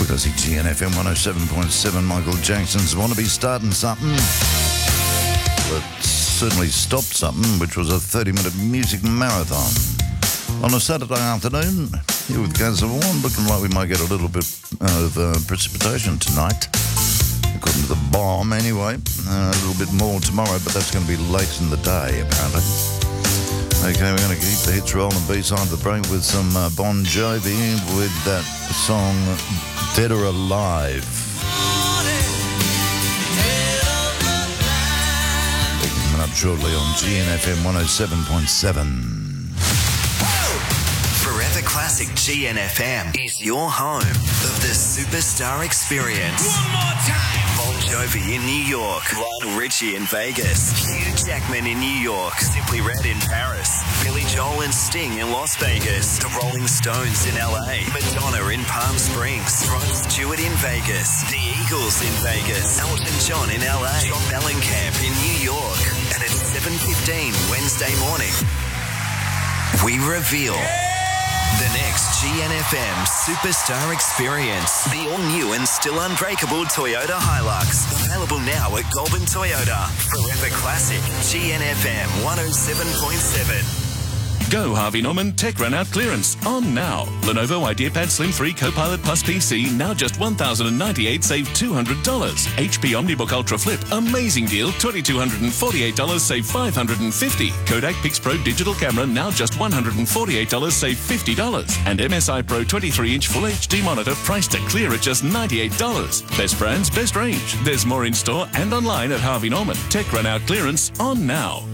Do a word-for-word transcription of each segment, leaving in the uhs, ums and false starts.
Classic G N F M one oh seven point seven. Michael Jackson's Want to Be Starting Something. Well, it certainly stopped something, which was a thirty-minute music marathon. On a Saturday afternoon, here with Gaz of Warren, looking like we might get a little bit of uh, precipitation tonight. According to the bomb, anyway. Uh, a little bit more tomorrow, but that's going to be late in the day, apparently. Okay, we're going to keep the hits rolling. B-side of the break with some uh, Bon Jovi with that song Dead or Alive. Picking up shortly on G N F M one oh seven point seven. Forever Classic G N F M is your home of the Superstar Experience. One more time. Bon Jovi in New York, Lionel Richie in Vegas, Hugh Jackman in New York, Simply Red in Paris, Billy Joel and Sting in Las Vegas, the Rolling Stones in L A, Madonna in Palm Springs, Rod Stewart in Vegas, the Eagles in Vegas, Elton John in L A, John Mellencamp in New York. And at seven fifteen Wednesday morning, we reveal the next G N F M Superstar Experience. The all-new and still unbreakable Toyota Hilux. Available now at Goulburn Toyota. Forever Classic G N F M one oh seven point seven. Go Harvey Norman Tech Run Out Clearance on now. Lenovo IdeaPad Slim three Copilot Plus P C now just one thousand ninety-eight dollars, save two hundred dollars. H P OmniBook Ultra Flip, amazing deal, two thousand two hundred forty-eight dollars, save five hundred fifty dollars. Kodak PixPro Digital Camera now just one hundred forty-eight dollars, save fifty dollars. And M S I Pro twenty-three inch Full H D monitor priced to clear at just ninety-eight dollars. Best brands, best range. There's more in store and online at Harvey Norman. Tech Run Out Clearance on now.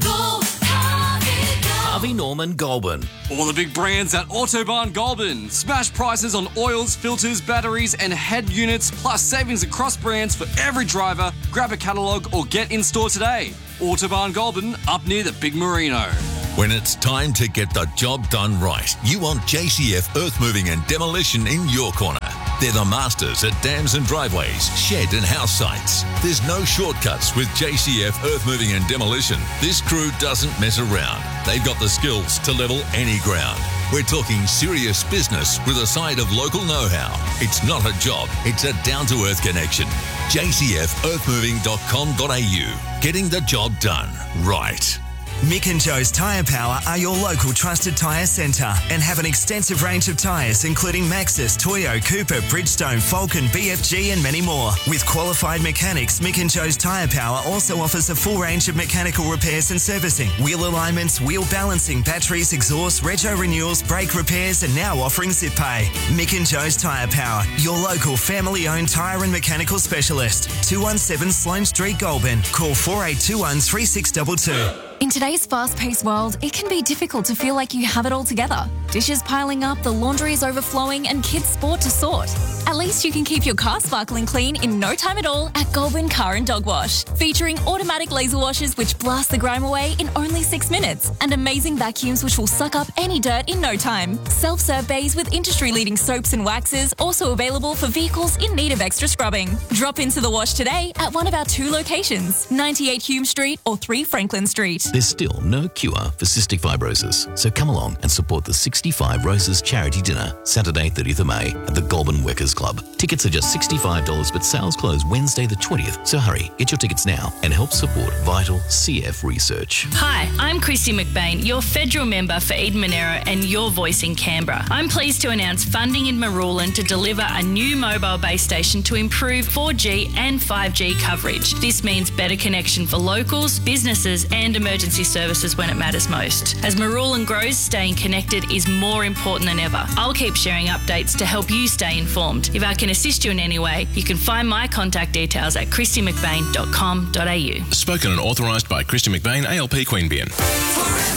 Harvey Norman Goulburn. All the big brands at Autobarn Goulburn. Smash prices on oils, filters, batteries and head units, plus savings across brands for every driver. Grab a catalogue or get in store today. Autobarn Goulburn, up near the Big Merino. When it's time to get the job done right, you want J C F Earth Moving and Demolition in your corner. They're the masters at dams and driveways, shed and house sites. There's no shortcuts with J C F Earth Moving and Demolition. This crew doesn't mess around. They've got the skills to level any ground. We're talking serious business with a side of local know-how. It's not a job, it's a down-to-earth connection. J C F earth moving dot com dot a u. Getting the job done right. Mick and Joe's Tyre Power are your local trusted tyre centre and have an extensive range of tyres including Maxxis, Toyo, Cooper, Bridgestone, Falcon, B F G and many more. With qualified mechanics, Mick and Joe's Tyre Power also offers a full range of mechanical repairs and servicing, wheel alignments, wheel balancing, batteries, exhaust, rego renewals, brake repairs and now offering zip pay. Mick and Joe's Tyre Power, your local family-owned tyre and mechanical specialist. two one seven Sloane Street, Goulburn. Call four eight two one, three six two two. In today's fast-paced world, it can be difficult to feel like you have it all together. Dishes piling up, the laundry is overflowing, and kids' sport to sort. At least you can keep your car sparkling clean in no time at all at Goulburn Car and Dog Wash. Featuring automatic laser washers which blast the grime away in only six minutes and amazing vacuums which will suck up any dirt in no time. Self-serve bays with industry-leading soaps and waxes also available for vehicles in need of extra scrubbing. Drop into the wash today at one of our two locations, ninety-eight Hume Street or three Franklin Street. There's still no cure for cystic fibrosis, so come along and support the sixty-five Roses Charity Dinner, Saturday thirtieth of May at the Goulburn Weckers Club. Tickets are just sixty-five dollars, but sales close Wednesday the twentieth, so hurry, get your tickets now and help support vital C F research. Hi, I'm Christy McBain, your federal member for Eden Monero and your voice in Canberra. I'm pleased to announce funding in Marulan to deliver a new mobile base station to improve four G and five G coverage. This means better connection for locals, businesses and emergency services when it matters most. As Marulan grows, staying connected is more important than ever. I'll keep sharing updates to help you stay informed. If I can assist you in any way, you can find my contact details at christy mcbain dot com dot a u. Spoken and authorised by Christy McBain, A L P Queanbeyan.